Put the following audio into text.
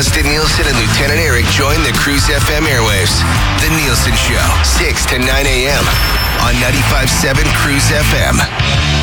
Justin Nielsen and Lieutenant Eric join the Cruise FM airwaves. The Nielsen Show, 6 to 9 a.m. on 95.7 Cruise FM.